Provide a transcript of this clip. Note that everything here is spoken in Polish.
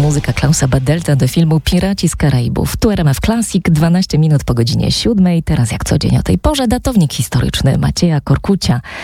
muzyka Klausa Badelta do filmu Piraci z Karaibów. Tu RMF Classic, 12 minut po godzinie 7. Teraz jak co dzień o tej porze datownik historyczny Macieja Korkucia.